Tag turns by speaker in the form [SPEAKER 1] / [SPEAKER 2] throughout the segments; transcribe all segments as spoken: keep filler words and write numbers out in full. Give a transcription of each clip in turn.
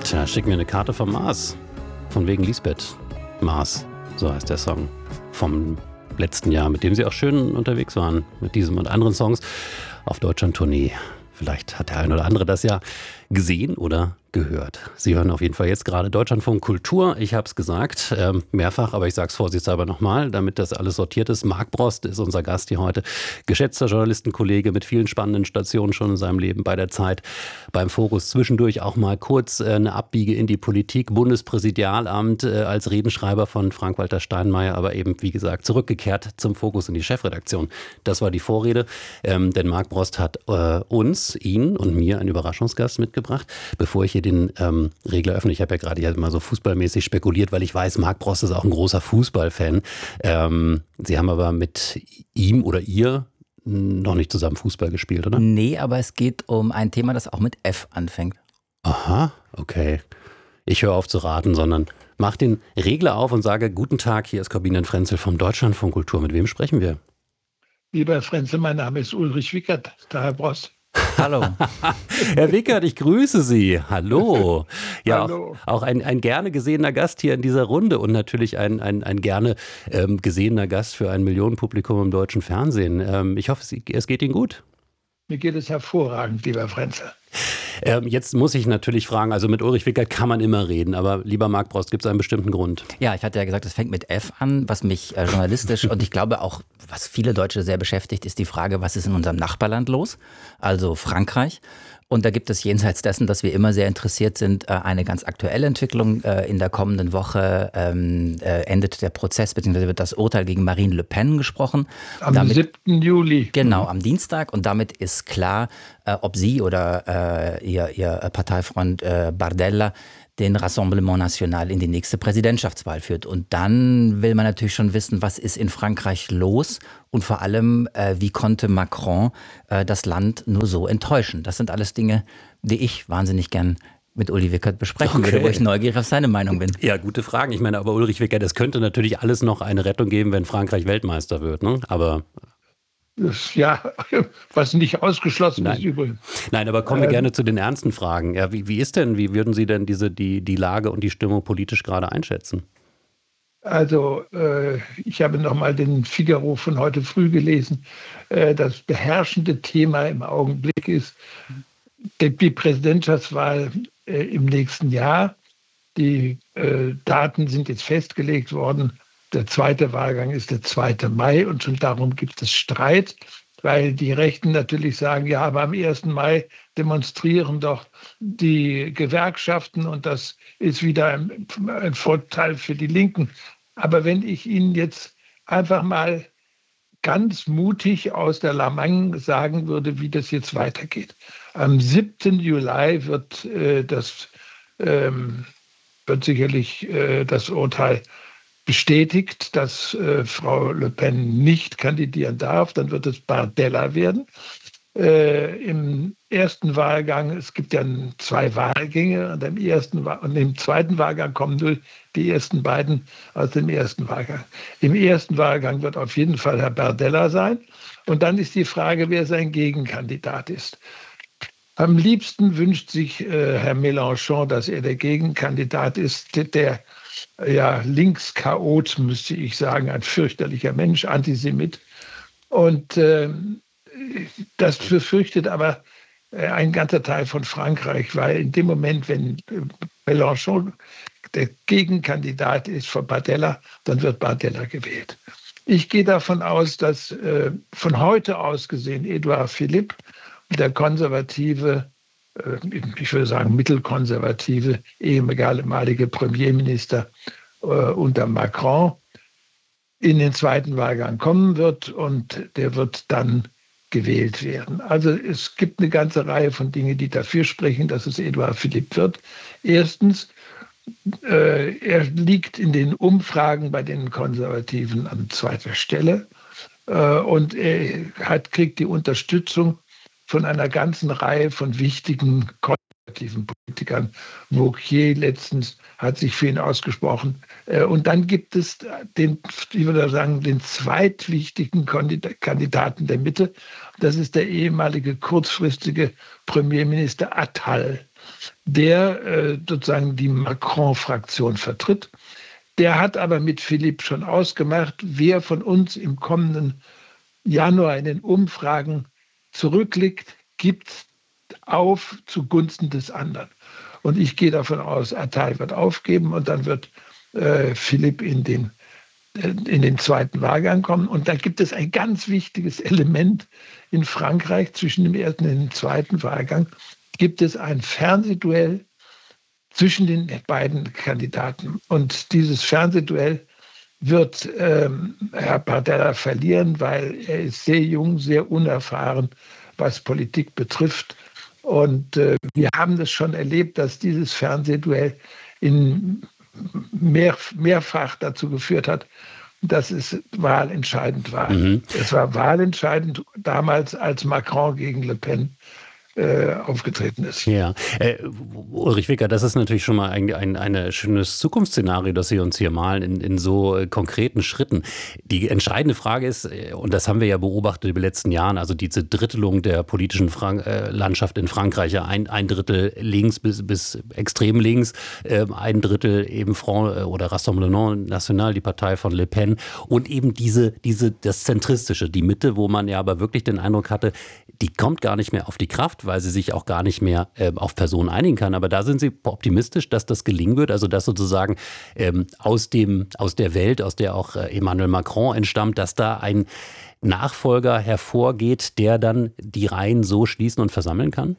[SPEAKER 1] Tja, schick mir eine Karte vom Mars. Von wegen Lisbeth Mars, so heißt der Song vom letzten Jahr, mit dem sie auch schön unterwegs waren, mit diesem und anderen Songs auf Deutschland-Tournee. Vielleicht hat der ein oder andere das ja gesehen oder gehört. Sie hören auf jeden Fall jetzt gerade Deutschlandfunk Kultur. Ich habe es gesagt, äh, mehrfach, aber ich sage es vorsichtshalber nochmal, damit das alles sortiert ist. Marc Brost ist unser Gast hier heute. Geschätzter Journalistenkollege mit vielen spannenden Stationen schon in seinem Leben bei der Zeit, beim Fokus. Zwischendurch auch mal kurz äh, eine Abbiege in die Politik, Bundespräsidialamt äh, als Redenschreiber von Frank-Walter Steinmeier, aber eben, wie gesagt, zurückgekehrt zum Fokus in die Chefredaktion. Das war die Vorrede, ähm, denn Marc Brost hat äh, uns, ihn und mir einen Überraschungsgast mitgebracht. Bevor ich hier den ähm, Regler öffne, ich habe ja gerade ja mal so fußballmäßig spekuliert, weil ich weiß, Marc Brost ist auch ein großer Fußballfan. Ähm, Sie haben aber mit ihm oder ihr noch nicht zusammen Fußball gespielt, oder?
[SPEAKER 2] Nee, aber es geht um ein Thema, das auch mit F anfängt.
[SPEAKER 1] Aha, okay. Ich höre auf zu raten, sondern mach den Regler auf und sage, guten Tag, hier ist Corbinian Frenzel vom Deutschlandfunk Kultur. Mit wem sprechen wir?
[SPEAKER 3] Lieber Herr Frenzel, mein Name ist Ulrich Wickert, der Herr Brost.
[SPEAKER 2] Hallo.
[SPEAKER 1] Herr Wickert, ich grüße Sie. Hallo. Ja,
[SPEAKER 3] Hallo.
[SPEAKER 1] Auch, auch ein, ein gerne gesehener Gast hier in dieser Runde und natürlich ein, ein, ein gerne ähm, gesehener Gast für ein Millionenpublikum im deutschen Fernsehen. Ähm, ich hoffe, es, es geht Ihnen gut.
[SPEAKER 3] Mir geht es hervorragend, lieber Frenzel.
[SPEAKER 1] Ähm, jetzt muss ich natürlich fragen, also mit Ulrich Wickert kann man immer reden, aber lieber Marc Brost, gibt es einen bestimmten Grund?
[SPEAKER 2] Ja, ich hatte ja gesagt, es fängt mit F an, was mich äh, journalistisch und ich glaube auch, was viele Deutsche sehr beschäftigt, ist die Frage, was ist in unserem Nachbarland los, also Frankreich. Und da gibt es jenseits dessen, dass wir immer sehr interessiert sind, eine ganz aktuelle Entwicklung. In der kommenden Woche ähm, endet der Prozess, beziehungsweise wird das Urteil gegen Marine Le Pen gesprochen.
[SPEAKER 3] Am
[SPEAKER 2] damit,
[SPEAKER 3] siebten Juli.
[SPEAKER 2] Genau, am Dienstag. Und damit ist klar, äh, ob sie oder äh, ihr, ihr Parteifreund äh, Bardella den Rassemblement National in die nächste Präsidentschaftswahl führt. Und dann will man natürlich schon wissen, was ist in Frankreich los und vor allem, äh, wie konnte Macron äh, das Land nur so enttäuschen. Das sind alles Dinge, die ich wahnsinnig gern mit Uli Wickert besprechen
[SPEAKER 1] Okay.
[SPEAKER 2] würde, wo ich neugierig auf seine Meinung bin.
[SPEAKER 1] Ja, gute Fragen. Ich meine, aber Ulrich Wickert, es könnte natürlich alles noch eine Rettung geben, wenn Frankreich Weltmeister wird, ne? Aber
[SPEAKER 3] Ja, was nicht ausgeschlossen
[SPEAKER 1] Nein.
[SPEAKER 3] ist übrigens.
[SPEAKER 1] Nein, aber kommen wir
[SPEAKER 3] Ähm,
[SPEAKER 1] gerne zu den ernsten Fragen. Ja, wie, wie ist denn, wie würden Sie denn diese, die, die Lage und die Stimmung politisch gerade einschätzen?
[SPEAKER 3] Also, äh, ich habe nochmal den Figaro von heute früh gelesen. Äh, das beherrschende Thema im Augenblick ist die, die Präsidentschaftswahl äh, im nächsten Jahr. Die äh, Daten sind jetzt festgelegt worden. Der zweite Wahlgang ist der zweite Mai und schon darum gibt es Streit, weil die Rechten natürlich sagen, ja, aber am ersten Mai demonstrieren doch die Gewerkschaften und das ist wieder ein, ein Vorteil für die Linken. Aber wenn ich Ihnen jetzt einfach mal ganz mutig aus der Lameng sagen würde, wie das jetzt weitergeht. Am siebten Juli wird äh, das ähm, wird sicherlich äh, das Urteil bestätigt, dass äh, Frau Le Pen nicht kandidieren darf. Dann wird es Bardella werden. Äh, Im ersten Wahlgang, es gibt ja zwei Wahlgänge, und im, ersten, und im zweiten Wahlgang kommen nur die ersten beiden aus dem ersten Wahlgang. Im ersten Wahlgang wird auf jeden Fall Herr Bardella sein. Und dann ist die Frage, wer sein Gegenkandidat ist. Am liebsten wünscht sich äh, Herr Mélenchon, dass er der Gegenkandidat ist, der ja, Linkschaot, müsste ich sagen, ein fürchterlicher Mensch, Antisemit. Und äh, das befürchtet aber äh, ein ganzer Teil von Frankreich, weil in dem Moment, wenn äh, Mélenchon der Gegenkandidat ist von Bardella, dann wird Bardella gewählt. Ich gehe davon aus, dass äh, von heute aus gesehen Edouard Philippe, der konservative, ich würde sagen mittelkonservative, ehemalige Premierminister äh, unter Macron, in den zweiten Wahlgang kommen wird und der wird dann gewählt werden. Also es gibt eine ganze Reihe von Dingen, die dafür sprechen, dass es Edouard Philippe wird. Erstens, äh, er liegt in den Umfragen bei den Konservativen an zweiter Stelle äh, und er hat, kriegt die Unterstützung von einer ganzen Reihe von wichtigen konservativen Politikern. Wauquiez letztens hat sich für ihn ausgesprochen. Und dann gibt es den, ich würde sagen, den zweitwichtigen Kandidaten der Mitte. Das ist der ehemalige kurzfristige Premierminister Attal. der äh, sozusagen die Macron-Fraktion vertritt. Der hat aber mit Philippe schon ausgemacht, wer von uns im kommenden Januar in den Umfragen zurückliegt, gibt auf zugunsten des anderen. Und ich gehe davon aus, Attal wird aufgeben und dann wird äh, Philippe in den, äh, in den zweiten Wahlgang kommen. Und da gibt es ein ganz wichtiges Element in Frankreich. Zwischen dem ersten und dem zweiten Wahlgang gibt es ein Fernsehduell zwischen den beiden Kandidaten. Und dieses Fernsehduell wird ähm, Herr Bardella verlieren, weil er ist sehr jung, sehr unerfahren, was Politik betrifft. Und äh, wir haben das schon erlebt, dass dieses Fernsehduell in mehr, mehrfach dazu geführt hat, dass es wahlentscheidend war. Mhm. Es war wahlentscheidend damals, als Macron gegen Le Pen äh, aufgetreten ist.
[SPEAKER 1] Ja, äh, Ulrich Wicker, das ist natürlich schon mal ein, ein, ein schönes Zukunftsszenario, das Sie uns hier malen in, in so äh, konkreten Schritten. Die entscheidende Frage ist, äh, und das haben wir ja beobachtet über die letzten Jahren, also diese Drittelung der politischen Frank- äh, Landschaft in Frankreich, ja, ein, ein Drittel links bis, bis extrem links, äh, ein Drittel eben Front äh, oder Rassemblement National, die Partei von Le Pen, und eben diese, diese, das Zentristische, die Mitte, wo man ja aber wirklich den Eindruck hatte, die kommt gar nicht mehr auf die Kraft, weil sie sich auch gar nicht mehr äh, auf Personen einigen kann. Aber da sind Sie optimistisch, dass das gelingen wird, also dass sozusagen ähm, aus dem, aus der Welt, aus der auch äh, Emmanuel Macron entstammt, dass da ein Nachfolger hervorgeht, der dann die Reihen so schließen und versammeln kann?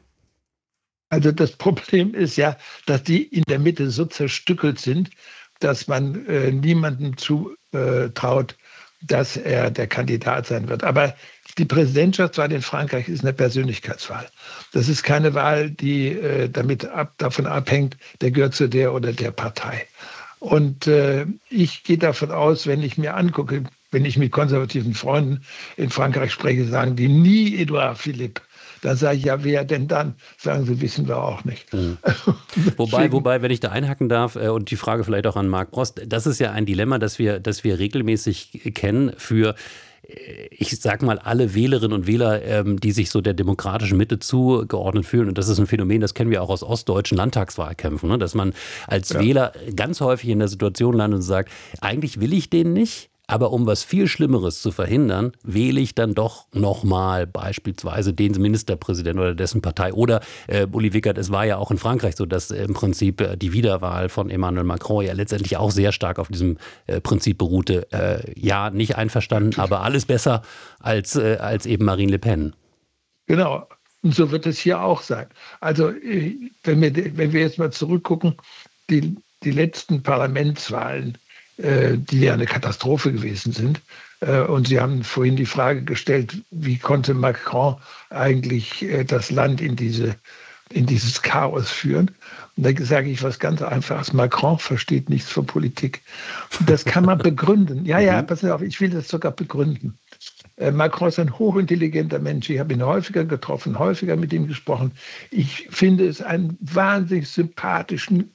[SPEAKER 3] Also das Problem ist ja, dass die in der Mitte so zerstückelt sind, dass man äh, niemandem zutraut, dass er der Kandidat sein wird. Aber die Präsidentschaftswahl in Frankreich ist eine Persönlichkeitswahl. Das ist keine Wahl, die äh, damit ab, davon abhängt, der gehört zu der oder der Partei. Und äh, ich gehe davon aus, wenn ich mir angucke, wenn ich mit konservativen Freunden in Frankreich spreche, sagen die nie Edouard Philippe. Dann sage ich, ja, wer denn dann? Sagen sie, wissen wir auch nicht.
[SPEAKER 1] Mhm. wobei, wobei, wenn ich da einhaken darf, äh, und die Frage vielleicht auch an Marc Brost, das ist ja ein Dilemma, das wir, das wir regelmäßig kennen für, ich sag mal, alle Wählerinnen und Wähler, ähm, die sich so der demokratischen Mitte zugeordnet fühlen. Und das ist ein Phänomen, das kennen wir auch aus ostdeutschen Landtagswahlkämpfen, ne? Dass man als ja. Wähler ganz häufig in der Situation landet und sagt, eigentlich will ich den nicht, aber um was viel Schlimmeres zu verhindern, wähle ich dann doch nochmal beispielsweise den Ministerpräsidenten oder dessen Partei. Oder, äh, Uli Wickert, es war ja auch in Frankreich so, dass äh, im Prinzip äh, die Wiederwahl von Emmanuel Macron ja letztendlich auch sehr stark auf diesem äh, Prinzip beruhte. Äh, ja, nicht einverstanden, aber alles besser als, äh, als eben Marine Le Pen.
[SPEAKER 3] Genau. Und so wird es hier auch sein. Also, wenn wir, wenn wir jetzt mal zurückgucken, die, die letzten Parlamentswahlen, die ja eine Katastrophe gewesen sind. Und Sie haben vorhin die Frage gestellt, wie konnte Macron eigentlich das Land in, diese, in dieses Chaos führen? Und da sage ich was ganz Einfaches, Macron versteht nichts von Politik. Und das kann man begründen. Ja, ja, pass auf, ich will das sogar begründen. Macron ist ein hochintelligenter Mensch. Ich habe ihn häufiger getroffen, häufiger mit ihm gesprochen. Ich finde es einen wahnsinnig sympathischen,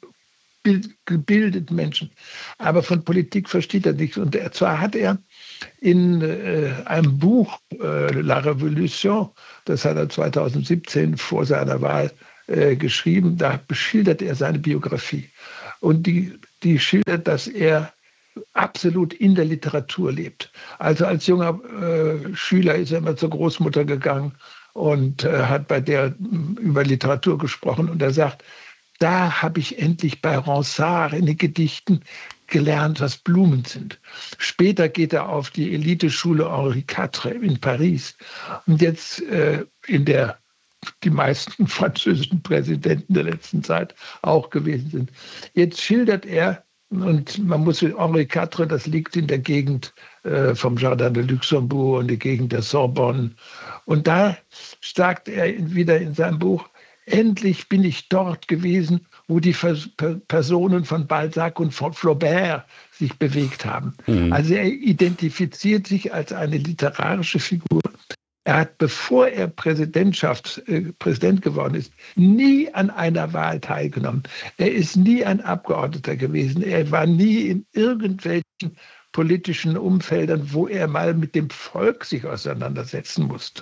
[SPEAKER 3] gebildeten Menschen. Aber von Politik versteht er nichts. Und er, zwar hat er in äh, einem Buch, äh, La Révolution, das hat er zweitausendsiebzehn vor seiner Wahl äh, geschrieben, da beschildert er seine Biografie. Und die, die schildert, dass er absolut in der Literatur lebt. Also als junger äh, Schüler ist er immer zur Großmutter gegangen und äh, hat bei der über Literatur gesprochen. Und er sagt, da habe ich endlich bei Ronsard in den Gedichten gelernt, was Blumen sind. Später geht er auf die Eliteschule Henri Quatre in Paris. Und jetzt äh, in der die meisten französischen Präsidenten der letzten Zeit auch gewesen sind. Jetzt schildert er, und man muss Henri Quatre, das liegt in der Gegend äh, vom Jardin de Luxembourg und die Gegend der Sorbonne. Und da sagt er wieder in seinem Buch, endlich bin ich dort gewesen, wo die Personen von Balzac und von Flaubert sich bewegt haben. Mhm. Also er identifiziert sich als eine literarische Figur. Er hat, bevor er Präsidentschaft, äh, Präsident geworden ist, nie an einer Wahl teilgenommen. Er ist nie ein Abgeordneter gewesen. Er war nie in irgendwelchen politischen Umfeldern, wo er mal mit dem Volk sich auseinandersetzen musste.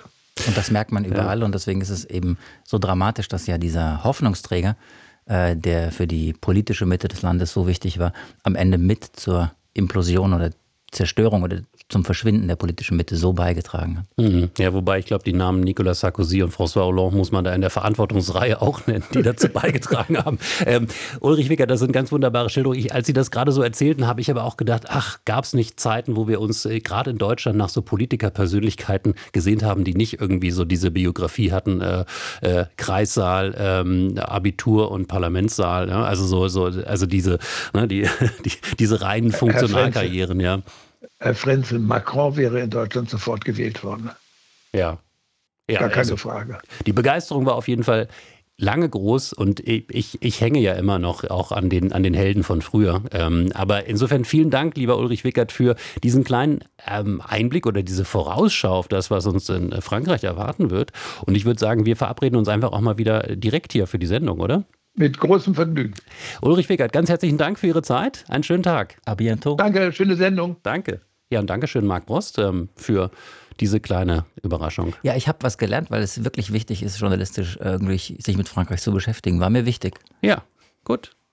[SPEAKER 2] Und das merkt man überall ja. und deswegen ist es eben so dramatisch, dass ja dieser Hoffnungsträger, äh, der für die politische Mitte des Landes so wichtig war, am Ende mit zur Implosion oder Zerstörung oder zum Verschwinden der politischen Mitte so beigetragen hat.
[SPEAKER 1] Mhm. Ja, wobei ich glaube, die Namen Nicolas Sarkozy und François Hollande muss man da in der Verantwortungsreihe auch nennen, die dazu beigetragen haben. Ähm, Ulrich Wickert, das sind ganz wunderbare Schilderungen. Ich, als Sie das gerade so erzählten, habe ich aber auch gedacht, ach, gab es nicht Zeiten, wo wir uns äh, gerade in Deutschland nach so Politikerpersönlichkeiten gesehnt haben, die nicht irgendwie so diese Biografie hatten, äh, äh, Kreissaal, ähm, Abitur und Parlamentssaal, ja? also so, so, also diese, ne, die, die, diese reinen Funktionalkarrieren, ja.
[SPEAKER 3] Herr Frenzel, Macron wäre in Deutschland sofort gewählt worden.
[SPEAKER 1] Ja. ja
[SPEAKER 3] Gar keine
[SPEAKER 1] also,
[SPEAKER 3] Frage.
[SPEAKER 1] Die Begeisterung war auf jeden Fall lange groß und ich, ich, ich hänge ja immer noch auch an den, an den Helden von früher. Ähm, aber insofern vielen Dank, lieber Ulrich Wickert, für diesen kleinen ähm, Einblick oder diese Vorausschau auf das, was uns in Frankreich erwarten wird. Und ich würde sagen, wir verabreden uns einfach auch mal wieder direkt hier für die Sendung, oder?
[SPEAKER 3] Mit großem Vergnügen.
[SPEAKER 1] Ulrich Wickert, ganz herzlichen Dank für Ihre Zeit. Einen schönen Tag.
[SPEAKER 2] A bientôt.
[SPEAKER 3] Danke, schöne Sendung.
[SPEAKER 1] Danke. Ja, und Dankeschön, Marc Brost, ähm, für diese kleine Überraschung.
[SPEAKER 2] Ja, ich habe was gelernt, weil es wirklich wichtig ist, journalistisch irgendwie sich mit Frankreich zu beschäftigen. War mir wichtig.
[SPEAKER 1] Ja, gut.